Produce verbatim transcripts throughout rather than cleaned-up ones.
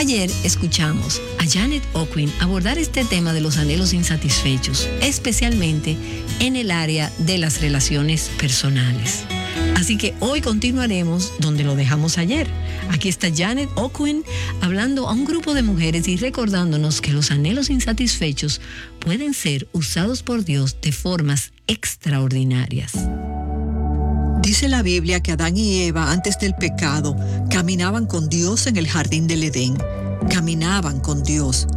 Ayer escuchamos a Janet Ockwin abordar este tema de los anhelos insatisfechos, especialmente en el área de las relaciones personales. Así que hoy continuaremos donde lo dejamos ayer. Aquí está Janet Ockwin hablando a un grupo de mujeres y recordándonos que los anhelos insatisfechos pueden ser usados por Dios de formas extraordinarias. Dice la Biblia que Adán y Eva, antes del pecado, caminaban con Dios en el jardín del Edén. Caminaban con Dios.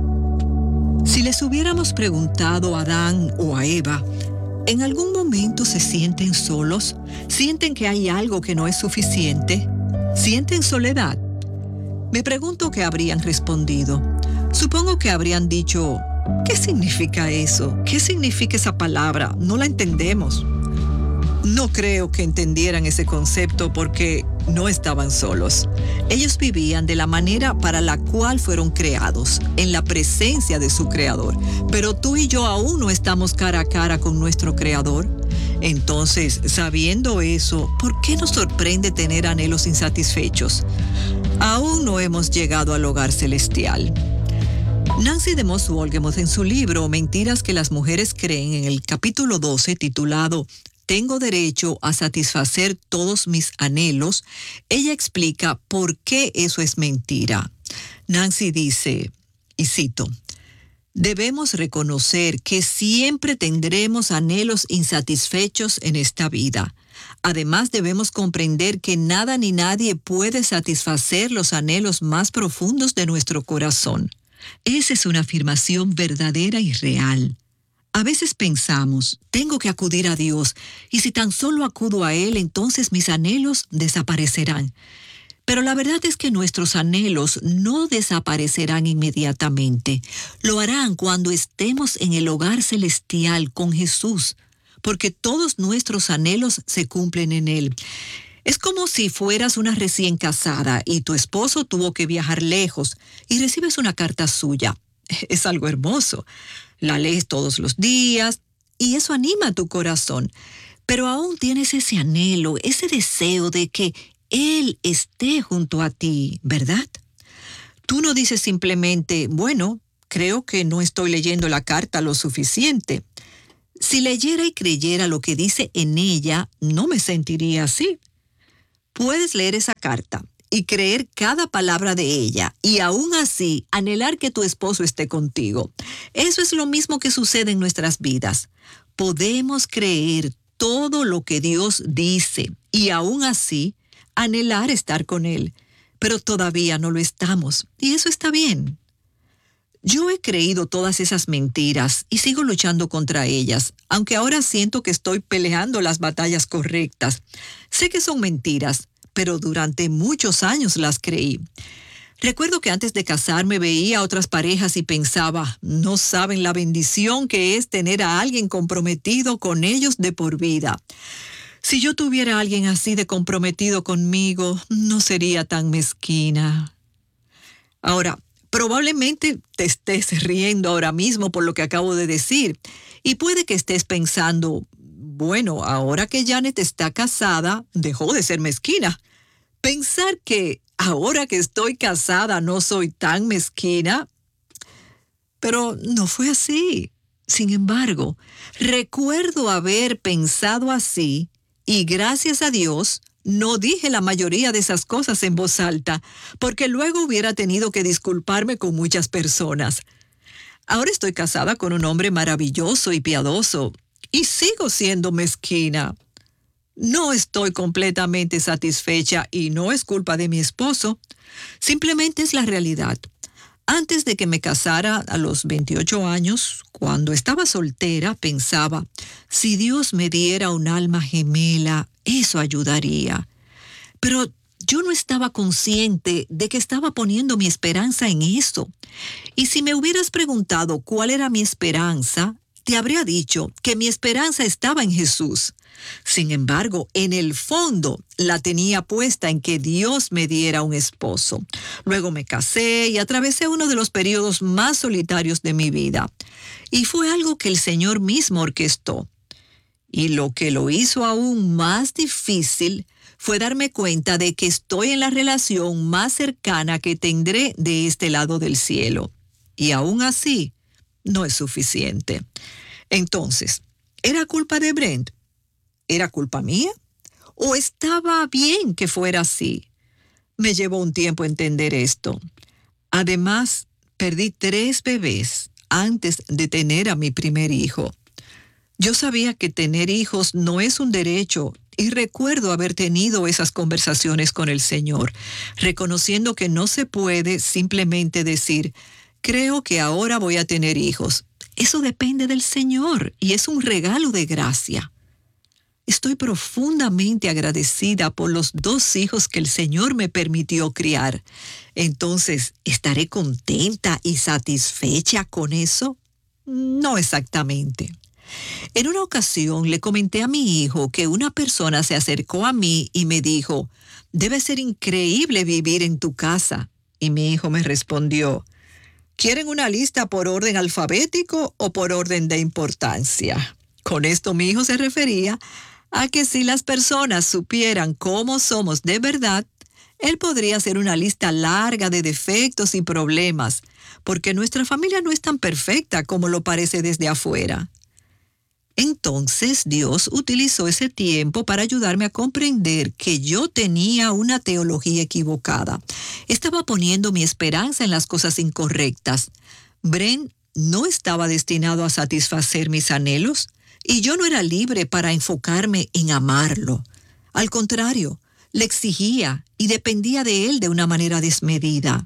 Si les hubiéramos preguntado a Adán o a Eva, ¿en algún momento se sienten solos? ¿Sienten que hay algo que no es suficiente? ¿Sienten soledad? Me pregunto qué habrían respondido. Supongo que habrían dicho, ¿qué significa eso? ¿Qué significa esa palabra? No la entendemos. No creo que entendieran ese concepto porque no estaban solos. Ellos vivían de la manera para la cual fueron creados, en la presencia de su Creador. Pero tú y yo aún no estamos cara a cara con nuestro Creador. Entonces, sabiendo eso, ¿por qué nos sorprende tener anhelos insatisfechos? Aún no hemos llegado al hogar celestial. Nancy DeMoss Wolgemuth, en su libro Mentiras que las mujeres creen, en el capítulo doce, titulado Tengo derecho a satisfacer todos mis anhelos, ella explica por qué eso es mentira. Nancy dice, y cito, debemos reconocer que siempre tendremos anhelos insatisfechos en esta vida. Además, debemos comprender que nada ni nadie puede satisfacer los anhelos más profundos de nuestro corazón. Esa es una afirmación verdadera y real. A veces pensamos, tengo que acudir a Dios, y si tan solo acudo a Él, entonces mis anhelos desaparecerán. Pero la verdad es que nuestros anhelos no desaparecerán inmediatamente. Lo harán cuando estemos en el hogar celestial con Jesús, porque todos nuestros anhelos se cumplen en Él. Es como si fueras una recién casada y tu esposo tuvo que viajar lejos y recibes una carta suya. Es algo hermoso. La lees todos los días y eso anima tu corazón. Pero aún tienes ese anhelo, ese deseo de que Él esté junto a ti, ¿verdad? Tú no dices simplemente, bueno, creo que no estoy leyendo la carta lo suficiente. Si leyera y creyera lo que dice en ella, no me sentiría así. Puedes leer esa carta y creer cada palabra de ella, y aún así anhelar que tu esposo esté contigo. Eso es lo mismo que sucede en nuestras vidas. Podemos creer todo lo que Dios dice, y aún así anhelar estar con Él, pero todavía no lo estamos, y eso está bien. Yo he creído todas esas mentiras y sigo luchando contra ellas, aunque ahora siento que estoy peleando las batallas correctas. Sé que son mentiras, pero durante muchos años las creí. Recuerdo que antes de casarme veía a otras parejas y pensaba, no saben la bendición que es tener a alguien comprometido con ellos de por vida. Si yo tuviera a alguien así de comprometido conmigo, no sería tan mezquina. Ahora, probablemente te estés riendo ahora mismo por lo que acabo de decir, y puede que estés pensando, bueno, ahora que Janet está casada, dejó de ser mezquina. Pensar que ahora que estoy casada no soy tan mezquina. Pero no fue así. Sin embargo, recuerdo haber pensado así y gracias a Dios no dije la mayoría de esas cosas en voz alta, porque luego hubiera tenido que disculparme con muchas personas. Ahora estoy casada con un hombre maravilloso y piadoso y sigo siendo mezquina. No estoy completamente satisfecha y no es culpa de mi esposo. Simplemente es la realidad. Antes de que me casara a los veintiocho años, cuando estaba soltera, pensaba, si Dios me diera un alma gemela, eso ayudaría. Pero yo no estaba consciente de que estaba poniendo mi esperanza en eso. Y si me hubieras preguntado cuál era mi esperanza, te habría dicho que mi esperanza estaba en Jesús. Sin embargo, en el fondo la tenía puesta en que Dios me diera un esposo. Luego me casé y atravesé uno de los periodos más solitarios de mi vida. Y fue algo que el Señor mismo orquestó. Y lo que lo hizo aún más difícil fue darme cuenta de que estoy en la relación más cercana que tendré de este lado del cielo. Y aún así, no es suficiente. Entonces, ¿era culpa de Brent? ¿Era culpa mía? ¿O estaba bien que fuera así? Me llevó un tiempo entender esto. Además, perdí tres bebés antes de tener a mi primer hijo. Yo sabía que tener hijos no es un derecho y recuerdo haber tenido esas conversaciones con el Señor, reconociendo que no se puede simplemente decir, creo que ahora voy a tener hijos. Eso depende del Señor y es un regalo de gracia. Estoy profundamente agradecida por los dos hijos que el Señor me permitió criar. Entonces, ¿estaré contenta y satisfecha con eso? No exactamente. En una ocasión le comenté a mi hijo que una persona se acercó a mí y me dijo, debe ser increíble vivir en tu casa. Y mi hijo me respondió, ¿quieren una lista por orden alfabético o por orden de importancia? Con esto mi hijo se refería a que si las personas supieran cómo somos de verdad, él podría hacer una lista larga de defectos y problemas, porque nuestra familia no es tan perfecta como lo parece desde afuera. Entonces Dios utilizó ese tiempo para ayudarme a comprender que yo tenía una teología equivocada. Estaba poniendo mi esperanza en las cosas incorrectas. Brent no estaba destinado a satisfacer mis anhelos y yo no era libre para enfocarme en amarlo. Al contrario, le exigía y dependía de él de una manera desmedida.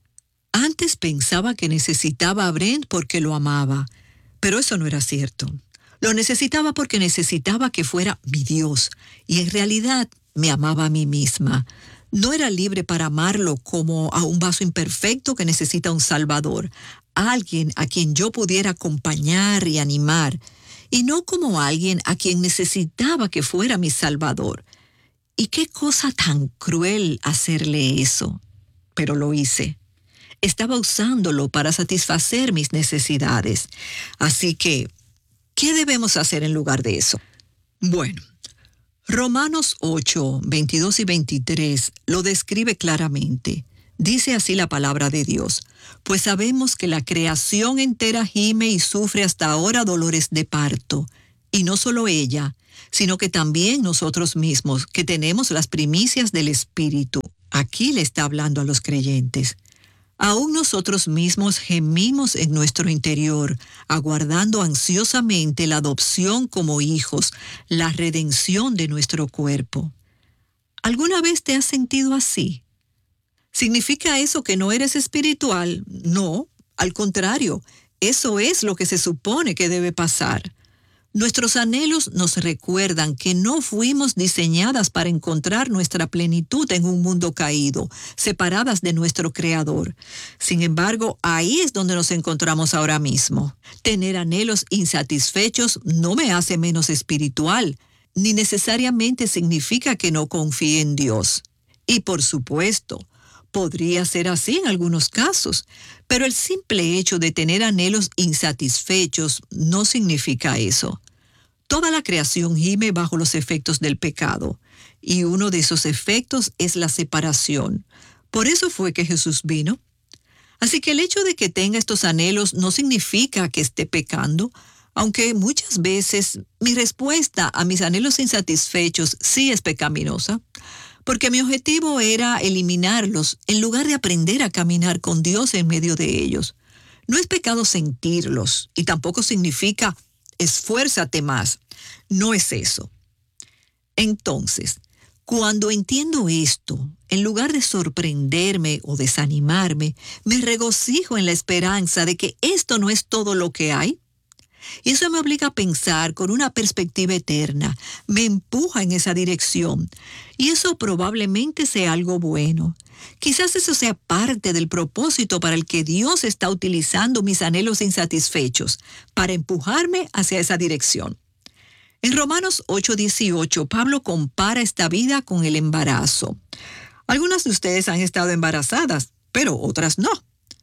Antes pensaba que necesitaba a Brent porque lo amaba, pero eso no era cierto. Lo necesitaba porque necesitaba que fuera mi Dios, y en realidad me amaba a mí misma. No era libre para amarlo como a un vaso imperfecto que necesita un salvador, alguien a quien yo pudiera acompañar y animar, y no como alguien a quien necesitaba que fuera mi salvador. Y qué cosa tan cruel hacerle eso. Pero lo hice. Estaba usándolo para satisfacer mis necesidades. Así que, ¿qué debemos hacer en lugar de eso? Bueno, Romanos ocho, veintidós y veintitrés lo describe claramente. Dice así la palabra de Dios, pues sabemos que la creación entera gime y sufre hasta ahora dolores de parto, y no solo ella, sino que también nosotros mismos, que tenemos las primicias del Espíritu. Aquí le está hablando a los creyentes. Aún nosotros mismos gemimos en nuestro interior, aguardando ansiosamente la adopción como hijos, la redención de nuestro cuerpo. ¿Alguna vez te has sentido así? ¿Significa eso que no eres espiritual? No, al contrario, eso es lo que se supone que debe pasar. Nuestros anhelos nos recuerdan que no fuimos diseñadas para encontrar nuestra plenitud en un mundo caído, separadas de nuestro Creador. Sin embargo, ahí es donde nos encontramos ahora mismo. Tener anhelos insatisfechos no me hace menos espiritual, ni necesariamente significa que no confíe en Dios. Y por supuesto, podría ser así en algunos casos, pero el simple hecho de tener anhelos insatisfechos no significa eso. Toda la creación gime bajo los efectos del pecado, y uno de esos efectos es la separación. Por eso fue que Jesús vino. Así que el hecho de que tenga estos anhelos no significa que esté pecando, aunque muchas veces mi respuesta a mis anhelos insatisfechos sí es pecaminosa, porque mi objetivo era eliminarlos en lugar de aprender a caminar con Dios en medio de ellos. No es pecado sentirlos y tampoco significa esfuérzate más. No es eso. Entonces, cuando entiendo esto, en lugar de sorprenderme o desanimarme, me regocijo en la esperanza de que esto no es todo lo que hay. Y eso me obliga a pensar con una perspectiva eterna, me empuja en esa dirección. Y eso probablemente sea algo bueno. Quizás eso sea parte del propósito para el que Dios está utilizando mis anhelos insatisfechos, para empujarme hacia esa dirección. En Romanos ocho dieciocho, Pablo compara esta vida con el embarazo. Algunas de ustedes han estado embarazadas, pero otras no.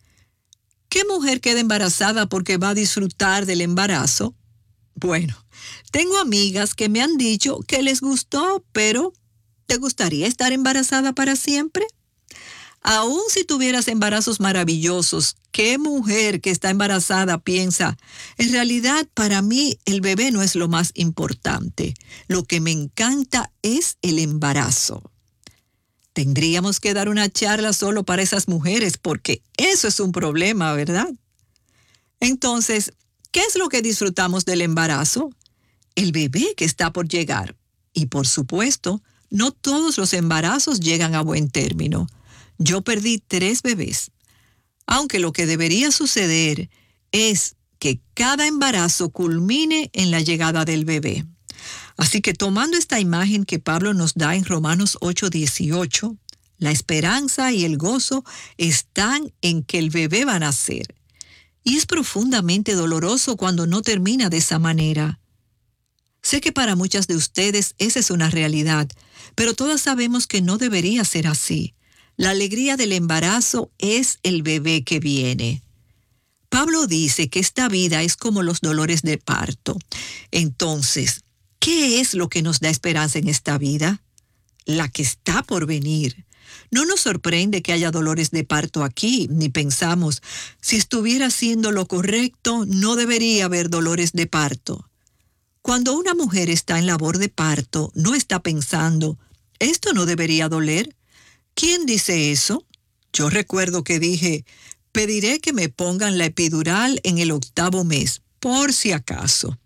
¿Qué mujer queda embarazada porque va a disfrutar del embarazo? Bueno, tengo amigas que me han dicho que les gustó, pero ¿Te gustaría estar embarazada para siempre? Aún si tuvieras embarazos maravillosos, ¿qué mujer que está embarazada piensa, en realidad para mí el bebé no es lo más importante, lo que me encanta es el embarazo? Tendríamos que dar una charla solo para esas mujeres porque eso es un problema, ¿verdad? Entonces, ¿qué es lo que disfrutamos del embarazo? El bebé que está por llegar. Y por supuesto, no todos los embarazos llegan a buen término. Yo perdí tres bebés, aunque lo que debería suceder es que cada embarazo culmine en la llegada del bebé. Así que tomando esta imagen que Pablo nos da en Romanos ocho dieciocho, la esperanza y el gozo están en que el bebé va a nacer. Y es profundamente doloroso cuando no termina de esa manera. Sé que para muchas de ustedes esa es una realidad, pero todas sabemos que no debería ser así. La alegría del embarazo es el bebé que viene. Pablo dice que esta vida es como los dolores de parto. Entonces, ¿qué es lo que nos da esperanza en esta vida? La que está por venir. No nos sorprende que haya dolores de parto aquí, ni pensamos, si estuviera haciendo lo correcto, no debería haber dolores de parto. Cuando una mujer está en labor de parto, no está pensando, ¿esto no debería doler? ¿Quién dice eso? Yo recuerdo que dije, pediré que me pongan la epidural en el octavo mes, por si acaso.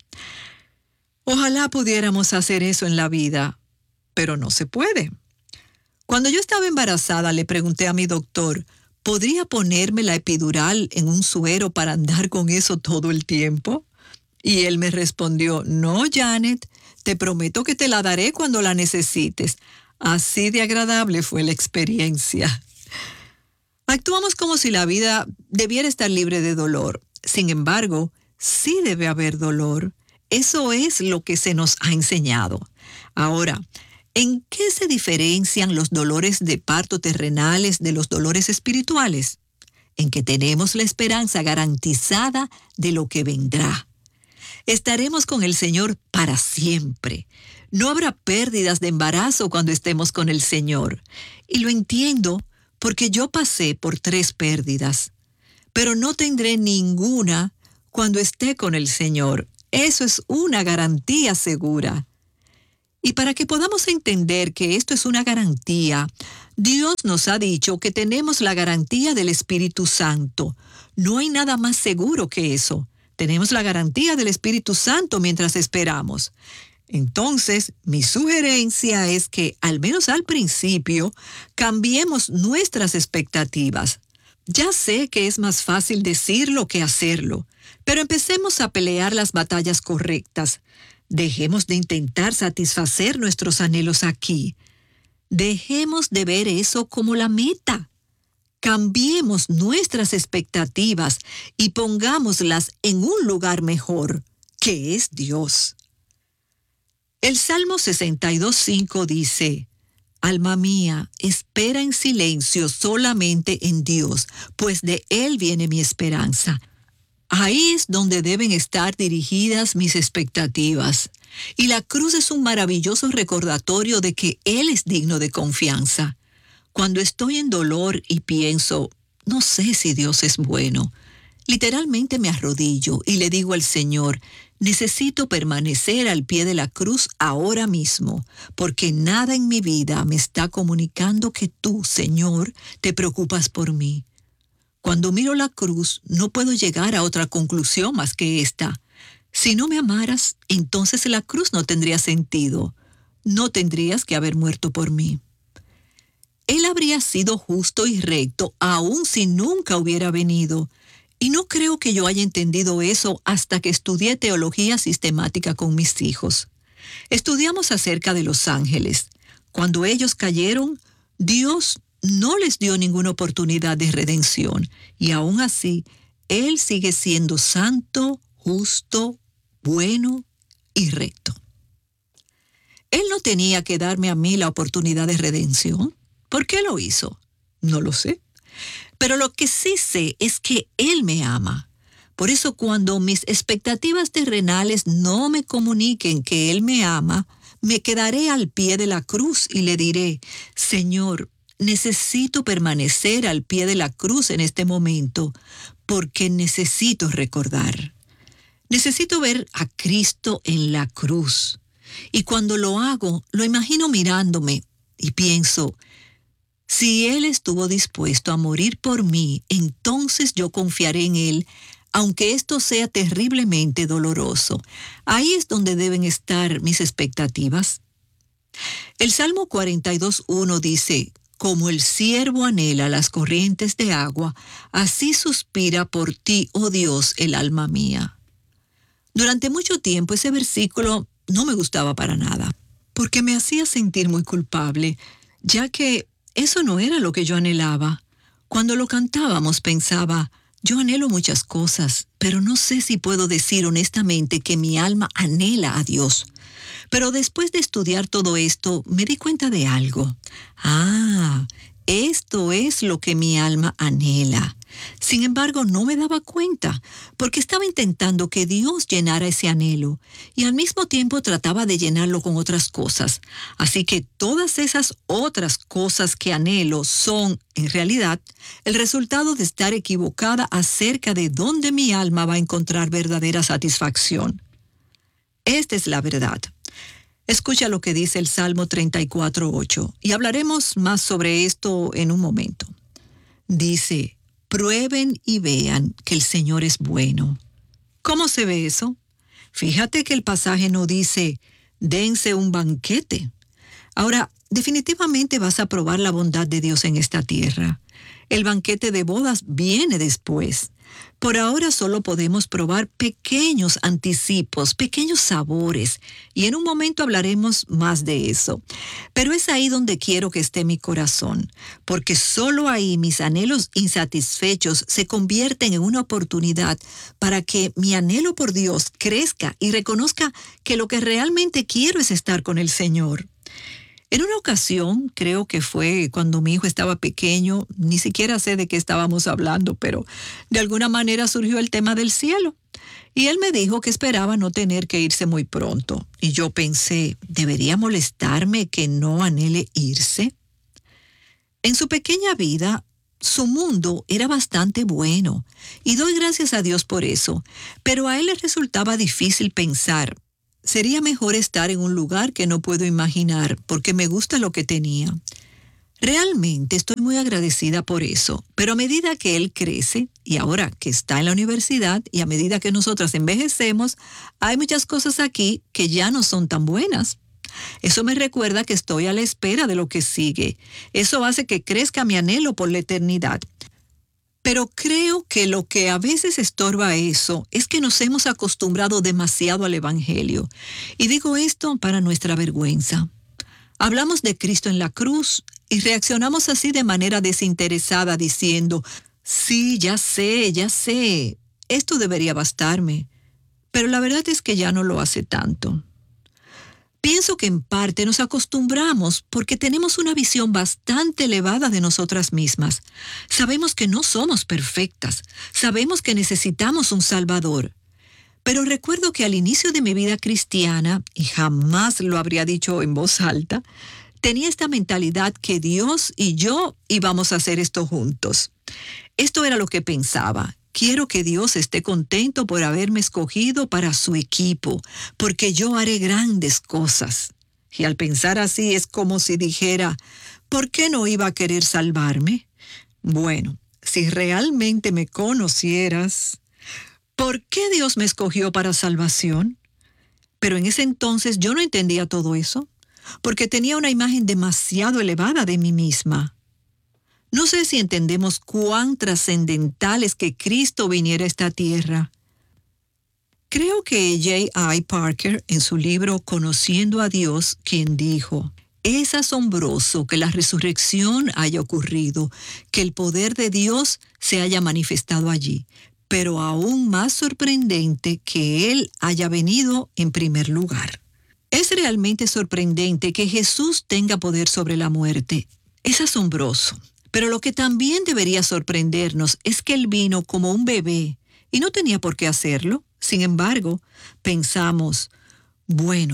Ojalá pudiéramos hacer eso en la vida, pero no se puede. Cuando yo estaba embarazada, le pregunté a mi doctor, ¿podría ponerme la epidural en un suero para andar con eso todo el tiempo? Y él me respondió, no, Janet, te prometo que te la daré cuando la necesites. Así de agradable fue la experiencia. Actuamos como si la vida debiera estar libre de dolor. Sin embargo, sí debe haber dolor. Eso es lo que se nos ha enseñado. Ahora, ¿en qué se diferencian los dolores de parto terrenales de los dolores espirituales? En que tenemos la esperanza garantizada de lo que vendrá. Estaremos con el Señor para siempre. No habrá pérdidas de embarazo cuando estemos con el Señor. Y lo entiendo porque yo pasé por tres pérdidas. Pero no tendré ninguna cuando esté con el Señor. Eso es una garantía segura. Y para que podamos entender que esto es una garantía, Dios nos ha dicho que tenemos la garantía del Espíritu Santo. No hay nada más seguro que eso. Tenemos la garantía del Espíritu Santo mientras esperamos. Entonces, mi sugerencia es que, al menos al principio, cambiemos nuestras expectativas. Ya sé que es más fácil decirlo que hacerlo, pero empecemos a pelear las batallas correctas. Dejemos de intentar satisfacer nuestros anhelos aquí. Dejemos de ver eso como la meta. Cambiemos nuestras expectativas y pongámoslas en un lugar mejor, que es Dios. El Salmo sesenta y dos, cinco dice, Alma mía, espera en silencio solamente en Dios, pues de Él viene mi esperanza. Ahí es donde deben estar dirigidas mis expectativas. Y la cruz es un maravilloso recordatorio de que Él es digno de confianza. Cuando estoy en dolor y pienso, no sé si Dios es bueno, literalmente me arrodillo y le digo al Señor, necesito permanecer al pie de la cruz ahora mismo, porque nada en mi vida me está comunicando que tú, Señor, te preocupas por mí. Cuando miro la cruz, no puedo llegar a otra conclusión más que esta. Si no me amaras, entonces la cruz no tendría sentido. No tendrías que haber muerto por mí. Él habría sido justo y recto aun si nunca hubiera venido. Y no creo que yo haya entendido eso hasta que estudié teología sistemática con mis hijos. Estudiamos acerca de los ángeles. Cuando ellos cayeron, Dios no les dio ninguna oportunidad de redención. Y aún así, Él sigue siendo santo, justo, bueno y recto. Él no tenía que darme a mí la oportunidad de redención. ¿Por qué lo hizo? No lo sé. Pero lo que sí sé es que Él me ama. Por eso cuando mis expectativas terrenales no me comuniquen que Él me ama, Me quedaré al pie de la cruz y le diré, Señor, necesito permanecer al pie de la cruz en este momento, porque necesito recordar. Necesito ver a Cristo en la cruz. Y cuando lo hago, lo imagino mirándome y pienso, si Él estuvo dispuesto a morir por mí, entonces yo confiaré en Él, aunque esto sea terriblemente doloroso. Ahí es donde deben estar mis expectativas. El Salmo cuarenta y dos, uno dice, como el ciervo anhela las corrientes de agua, así suspira por ti, oh Dios, el alma mía. Durante mucho tiempo ese versículo no me gustaba para nada, porque me hacía sentir muy culpable, ya que eso no era lo que yo anhelaba. Cuando lo cantábamos pensaba, yo anhelo muchas cosas, pero no sé si puedo decir honestamente que mi alma anhela a Dios. Pero después de estudiar todo esto, me di cuenta de algo. Ah, esto es lo que mi alma anhela. Sin embargo, no me daba cuenta, porque estaba intentando que Dios llenara ese anhelo y al mismo tiempo trataba de llenarlo con otras cosas. Así que todas esas otras cosas que anhelo son, en realidad, el resultado de estar equivocada acerca de dónde mi alma va a encontrar verdadera satisfacción. Esta es la verdad. Escucha lo que dice el Salmo treinta y cuatro, ocho, y hablaremos más sobre esto en un momento. Dice, prueben y vean que el Señor es bueno. ¿Cómo se ve eso? Fíjate que el pasaje no dice, dense un banquete. Ahora, definitivamente vas a probar la bondad de Dios en esta tierra. El banquete de bodas viene después. Por ahora solo podemos probar pequeños anticipos, pequeños sabores, y en un momento hablaremos más de eso. Pero es ahí donde quiero que esté mi corazón, porque solo ahí mis anhelos insatisfechos se convierten en una oportunidad para que mi anhelo por Dios crezca y reconozca que lo que realmente quiero es estar con el Señor. En una ocasión, creo que fue cuando mi hijo estaba pequeño, ni siquiera sé de qué estábamos hablando, pero de alguna manera surgió el tema del cielo. Y él me dijo que esperaba no tener que irse muy pronto. Y yo pensé, ¿debería molestarme que no anhele irse? En su pequeña vida, su mundo era bastante bueno, y doy gracias a Dios por eso, pero a él le resultaba difícil pensar, sería mejor estar en un lugar que no puedo imaginar porque me gusta lo que tenía. Realmente estoy muy agradecida por eso, pero a medida que él crece y ahora que está en la universidad y a medida que nosotras envejecemos, hay muchas cosas aquí que ya no son tan buenas. Eso me recuerda que estoy a la espera de lo que sigue. Eso hace que crezca mi anhelo por la eternidad. Pero creo que lo que a veces estorba eso es que nos hemos acostumbrado demasiado al Evangelio. Y digo esto para nuestra vergüenza. Hablamos de Cristo en la cruz y reaccionamos así de manera desinteresada diciendo, sí, ya sé, ya sé, esto debería bastarme. Pero la verdad es que ya no lo hace tanto. Pienso que en parte nos acostumbramos porque tenemos una visión bastante elevada de nosotras mismas. Sabemos que no somos perfectas, sabemos que necesitamos un Salvador. Pero recuerdo que al inicio de mi vida cristiana, y jamás lo habría dicho en voz alta, tenía esta mentalidad que Dios y yo íbamos a hacer esto juntos. Esto era lo que pensaba. Quiero que Dios esté contento por haberme escogido para su equipo, porque yo haré grandes cosas. Y al pensar así es como si dijera, ¿por qué no iba a querer salvarme? Bueno, si realmente me conocieras, ¿por qué Dios me escogió para salvación? Pero en ese entonces yo no entendía todo eso, porque tenía una imagen demasiado elevada de mí misma. No sé si entendemos cuán trascendental es que Cristo viniera a esta tierra. Creo que J I Parker, en su libro Conociendo a Dios, quien dijo, es asombroso que la resurrección haya ocurrido, que el poder de Dios se haya manifestado allí, pero aún más sorprendente que Él haya venido en primer lugar. Es realmente sorprendente que Jesús tenga poder sobre la muerte. Es asombroso. Pero lo que también debería sorprendernos es que Él vino como un bebé y no tenía por qué hacerlo. Sin embargo, pensamos, bueno,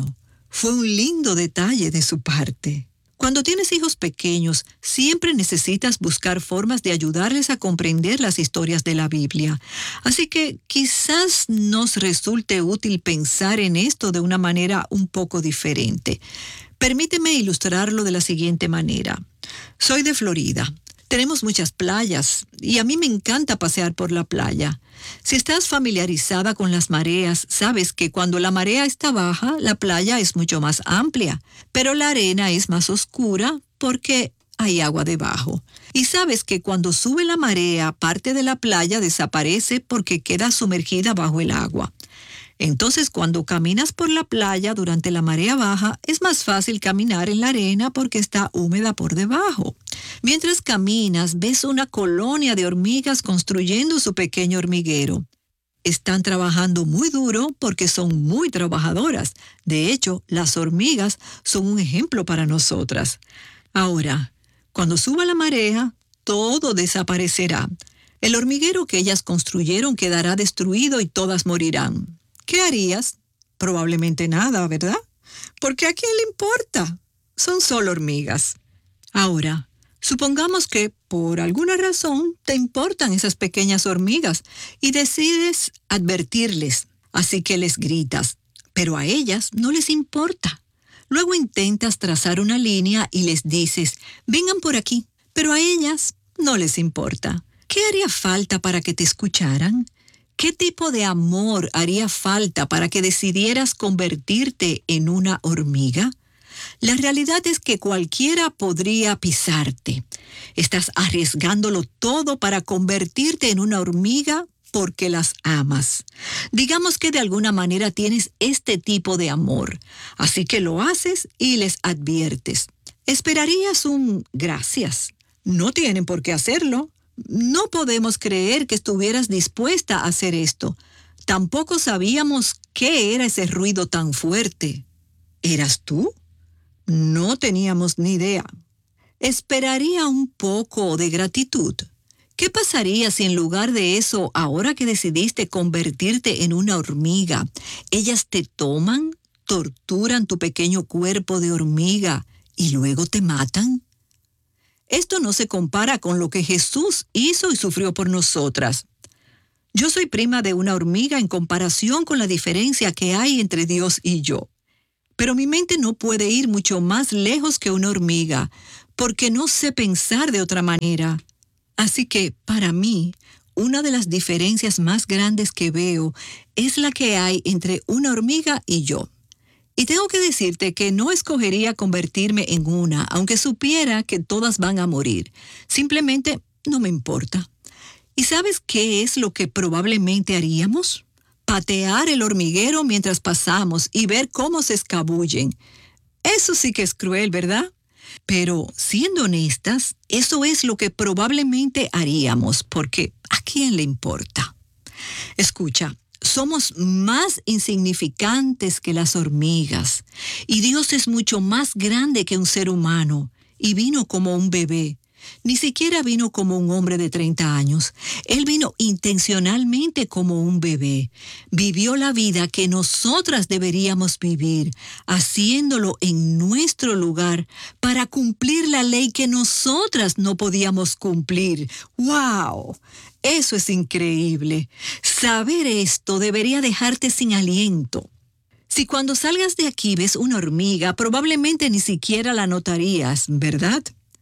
Fue un lindo detalle de su parte. Cuando tienes hijos pequeños, siempre necesitas buscar formas de ayudarles a comprender las historias de la Biblia. Así que quizás nos resulte útil pensar en esto de una manera un poco diferente. Permíteme ilustrarlo de la siguiente manera. Soy de Florida. Tenemos muchas playas y a mí me encanta pasear por la playa. Si estás familiarizada con las mareas, sabes que cuando la marea está baja, la playa es mucho más amplia, pero la arena es más oscura porque hay agua debajo. Y sabes que cuando sube la marea, parte de la playa desaparece porque queda sumergida bajo el agua. Entonces, cuando caminas por la playa durante la marea baja, es más fácil caminar en la arena porque está húmeda por debajo. Mientras caminas, ves una colonia de hormigas construyendo su pequeño hormiguero. Están trabajando muy duro porque son muy trabajadoras. De hecho, las hormigas son un ejemplo para nosotras. Ahora, cuando suba la marea, todo desaparecerá. El hormiguero que ellas construyeron quedará destruido y todas morirán. ¿Qué harías? Probablemente nada, ¿verdad? Porque ¿a quién le importa? Son solo hormigas. Ahora, supongamos que por alguna razón te importan esas pequeñas hormigas y decides advertirles, así que les gritas, pero a ellas no les importa. Luego intentas trazar una línea y les dices, vengan por aquí, pero a ellas no les importa. ¿Qué haría falta para que te escucharan? ¿Qué tipo de amor haría falta para que decidieras convertirte en una hormiga? La realidad es que cualquiera podría pisarte. Estás arriesgándolo todo para convertirte en una hormiga porque las amas. Digamos que de alguna manera tienes este tipo de amor, así que lo haces y les adviertes. Esperarías un gracias. No tienen por qué hacerlo. No podemos creer que estuvieras dispuesta a hacer esto. Tampoco sabíamos qué era ese ruido tan fuerte. ¿Eras tú? No teníamos ni idea. Esperaría un poco de gratitud. ¿Qué pasaría si en lugar de eso, ahora que decidiste convertirte en una hormiga, ellas te toman, torturan tu pequeño cuerpo de hormiga y luego te matan? Esto no se compara con lo que Jesús hizo y sufrió por nosotras. Yo soy prima de una hormiga en comparación con la diferencia que hay entre Dios y yo. Pero mi mente no puede ir mucho más lejos que una hormiga, porque no sé pensar de otra manera. Así que, para mí, una de las diferencias más grandes que veo es la que hay entre una hormiga y yo. Y tengo que decirte que no escogería convertirme en una, aunque supiera que todas van a morir. Simplemente no me importa. ¿Y sabes qué es lo que probablemente haríamos? Patear el hormiguero mientras pasamos y ver cómo se escabullen. Eso sí que es cruel, ¿verdad? Pero, siendo honestas, eso es lo que probablemente haríamos, porque ¿a quién le importa? Escucha. Somos más insignificantes que las hormigas, y Dios es mucho más grande que un ser humano, y vino como un bebé. Ni siquiera vino como un hombre de treinta años. Él vino intencionalmente como un bebé. Vivió la vida que nosotras deberíamos vivir, haciéndolo en nuestro lugar para cumplir la ley que nosotras no podíamos cumplir. ¡Wow! Eso es increíble. Saber esto debería dejarte sin aliento. Si cuando salgas de aquí ves una hormiga, probablemente ni siquiera la notarías, ¿verdad?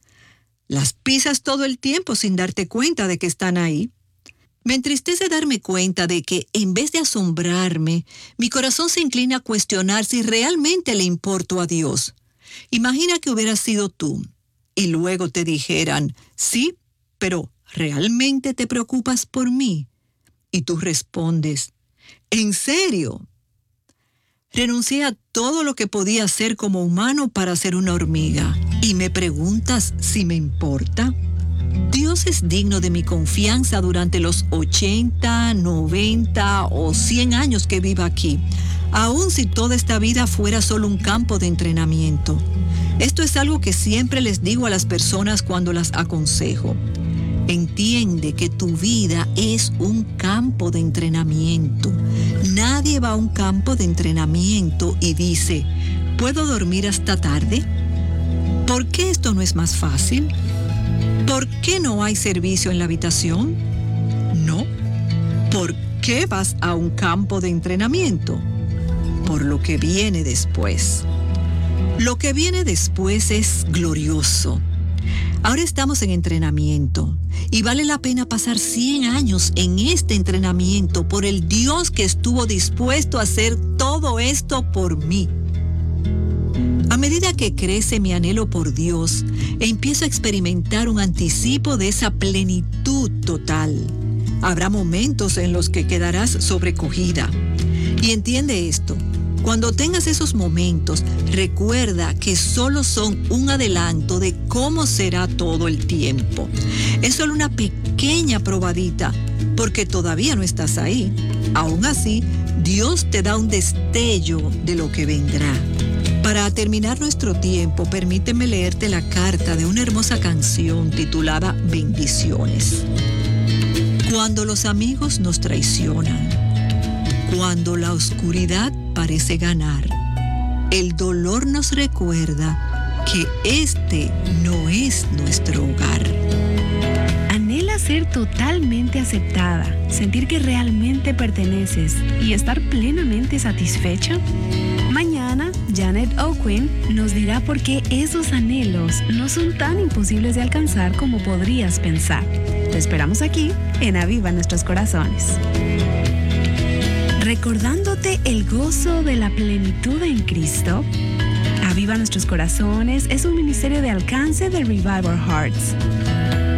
Las pisas todo el tiempo sin darte cuenta de que están ahí. Me entristece darme cuenta de que, en vez de asombrarme, mi corazón se inclina a cuestionar si realmente le importo a Dios. Imagina que hubieras sido tú, y luego te dijeran, sí, pero ¿realmente te preocupas por mí? Y tú respondes, ¿en serio? Renuncié a todo lo que podía hacer como humano para ser una hormiga. ¿Y me preguntas si me importa? Dios es digno de mi confianza durante los ochenta, noventa o cien años que viva aquí, aun si toda esta vida fuera solo un campo de entrenamiento. Esto es algo que siempre les digo a las personas cuando las aconsejo. Entiende que tu vida es un campo de entrenamiento. Nadie va a un campo de entrenamiento y dice, ¿Puedo dormir hasta tarde? ¿Por qué esto no es más fácil? ¿Por qué no hay servicio en la habitación? No. ¿Por qué vas a un campo de entrenamiento? Por lo que viene después. Lo que viene después es glorioso. Ahora estamos en entrenamiento y vale la pena pasar cien años en este entrenamiento por el Dios que estuvo dispuesto a hacer todo esto por mí. A medida que crece mi anhelo por Dios, empiezo a experimentar un anticipo de esa plenitud total. Habrá momentos en los que quedarás sobrecogida. Y entiende esto. Cuando tengas esos momentos, recuerda que solo son un adelanto de cómo será todo el tiempo. Es solo una pequeña probadita, porque todavía no estás ahí. Aún así, Dios te da un destello de lo que vendrá. Para terminar nuestro tiempo, permíteme leerte la carta de una hermosa canción titulada Bendiciones. Cuando los amigos nos traicionan, cuando la oscuridad parece ganar, el dolor nos recuerda que este no es nuestro hogar. ¿Anhelas ser totalmente aceptada, sentir que realmente perteneces y estar plenamente satisfecha? Mañana, Janet Oquin nos dirá por qué esos anhelos no son tan imposibles de alcanzar como podrías pensar. Te esperamos aquí en Aviva Nuestros Corazones. Recordándote el gozo de la plenitud en Cristo, Aviva Nuestros Corazones es un ministerio de alcance de Revival Hearts.